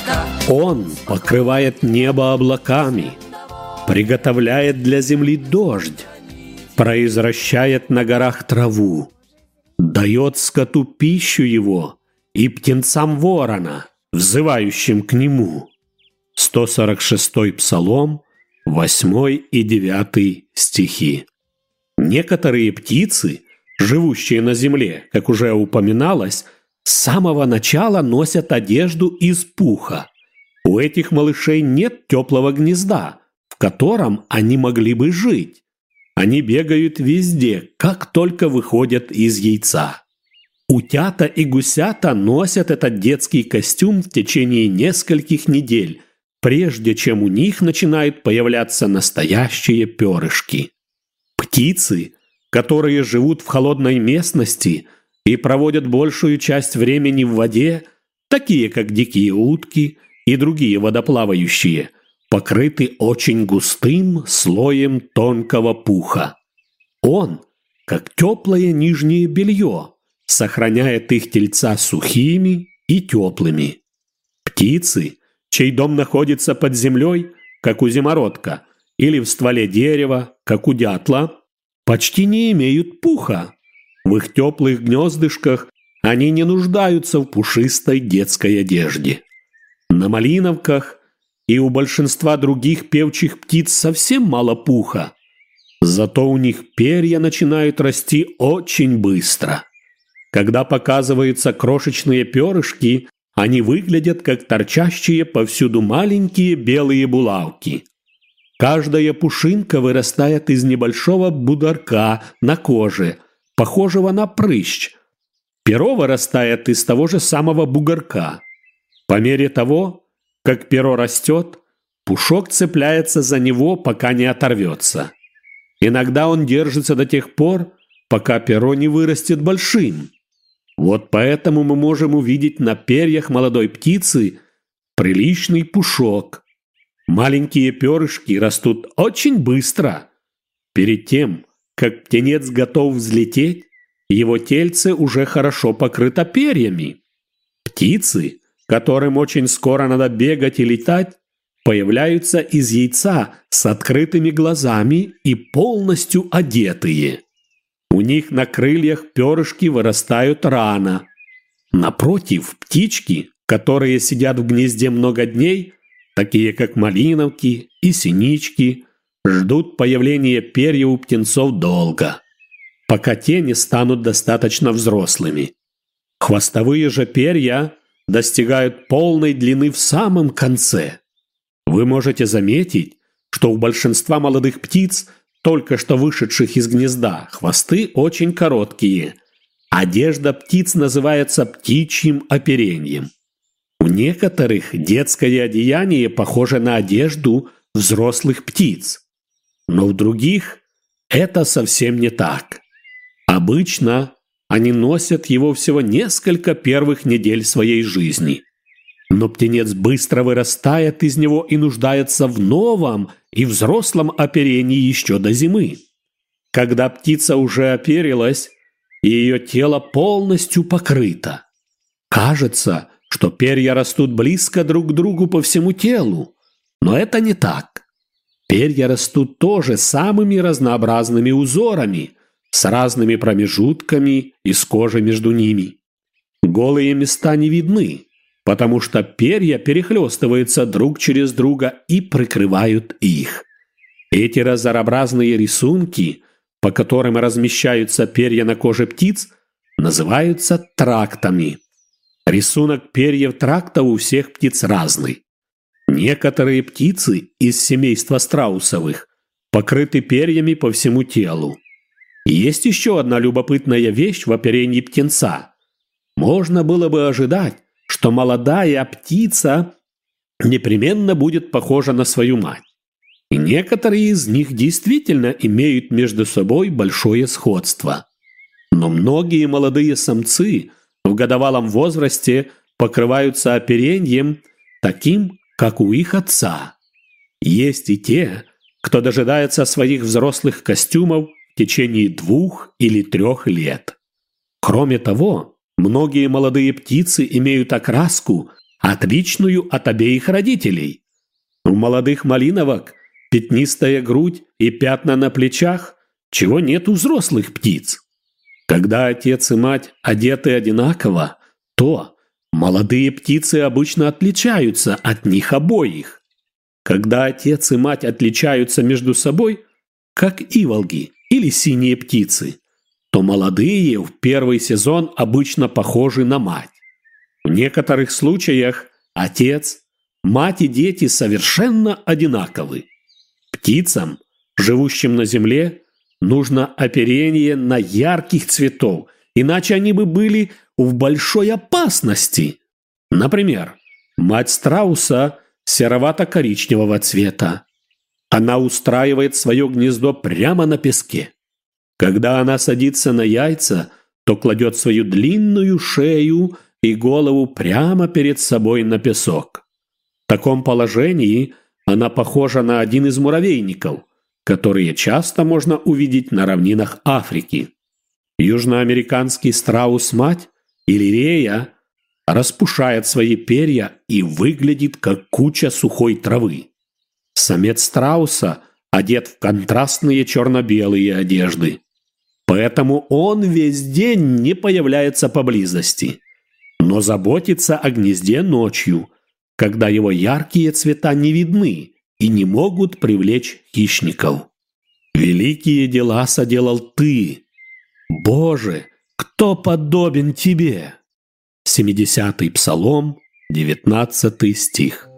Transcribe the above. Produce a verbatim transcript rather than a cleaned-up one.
Он покрывает небо облаками, приготовляет для земли дождь, произвращает на горах траву, дает скоту пищу его и птенцам ворона, взывающим к нему. сто сорок шестой Псалом, восьмой и девятый стихи. Некоторые птицы, живущие на земле, как уже упоминалось, с самого начала носят одежду из пуха. У этих малышей нет теплого гнезда, в котором они могли бы жить. Они бегают везде, как только выходят из яйца. Утята и гусята носят этот детский костюм в течение нескольких недель, прежде чем у них начинают появляться настоящие перышки. Птицы, которые живут в холодной местности и проводят большую часть времени в воде, такие как дикие утки и другие водоплавающие, покрыты очень густым слоем тонкого пуха. Он, как теплое нижнее белье, сохраняет их тельца сухими и теплыми. Птицы, чей дом находится под землей, как у зимородка, или в стволе дерева, как у дятла, почти не имеют пуха. В их теплых гнездышках они не нуждаются в пушистой детской одежде. На малиновках и у большинства других певчих птиц совсем мало пуха, зато у них перья начинают расти очень быстро. Когда показываются крошечные перышки, они выглядят как торчащие повсюду маленькие белые булавки. Каждая пушинка вырастает из небольшого бугорка на коже, похожего на прыщ. Перо вырастает из того же самого бугорка. По мере того, как перо растет, пушок цепляется за него, пока не оторвется. Иногда он держится до тех пор, пока перо не вырастет большим. Вот поэтому мы можем увидеть на перьях молодой птицы приличный пушок. Маленькие перышки растут очень быстро. Перед тем, как птенец готов взлететь, его тельце уже хорошо покрыто перьями. Птицы, которым очень скоро надо бегать и летать, появляются из яйца с открытыми глазами и полностью одетые. У них на крыльях перышки вырастают рано. Напротив, птички, которые сидят в гнезде много дней, такие как малиновки и синички, ждут появления перьев у птенцов долго, пока те не станут достаточно взрослыми. Хвостовые же перья достигают полной длины в самом конце. Вы можете заметить, что у большинства молодых птиц, только что вышедших из гнезда, хвосты очень короткие. Одежда птиц называется птичьим оперением. У некоторых детское одеяние похоже на одежду взрослых птиц, но у других это совсем не так. Обычно они носят его всего несколько первых недель своей жизни. Но птенец быстро вырастает из него и нуждается в новом и взрослом оперении еще до зимы. Когда птица уже оперилась, ее тело полностью покрыто. Кажется, что перья растут близко друг к другу по всему телу, но это не так. Перья растут тоже самыми разнообразными узорами, с разными промежутками из кожи между ними. Голые места не видны, потому что перья перехлестываются друг через друга и прикрывают их. Эти разнообразные рисунки, по которым размещаются перья на коже птиц, называются трактами. Рисунок перьев тракта у всех птиц разный. Некоторые птицы из семейства страусовых покрыты перьями по всему телу. Есть еще одна любопытная вещь в оперении птенца. Можно было бы ожидать, что молодая птица непременно будет похожа на свою мать. И некоторые из них действительно имеют между собой большое сходство. Но многие молодые самцы в годовалом возрасте покрываются оперением таким, как у их отца. Есть и те, кто дожидается своих взрослых костюмов в течение двух или трех лет. Кроме того, многие молодые птицы имеют окраску, отличную от обеих родителей. У молодых малиновок пятнистая грудь и пятна на плечах, чего нет у взрослых птиц. Когда отец и мать одеты одинаково, то молодые птицы обычно отличаются от них обоих. Когда отец и мать отличаются между собой, как иволги или синие птицы, то молодые в первый сезон обычно похожи на мать. В некоторых случаях отец, мать и дети совершенно одинаковы. Птицам, живущим на земле, нужно оперение на ярких цветов, иначе они бы были в большой опасности. Например, мать страуса серовато-коричневого цвета. Она устраивает свое гнездо прямо на песке. Когда она садится на яйца, то кладет свою длинную шею и голову прямо перед собой на песок. В таком положении она похожа на один из муравейников, которые часто можно увидеть на равнинах Африки. Южноамериканский страус-мать или рея распушает свои перья и выглядит как куча сухой травы. Самец страуса одет в контрастные черно-белые одежды. Поэтому он весь день не появляется поблизости, но заботится о гнезде ночью, когда его яркие цвета не видны и не могут привлечь хищников. Великие дела соделал ты. Боже, кто подобен тебе? семидесятый псалом, девятнадцатый стих.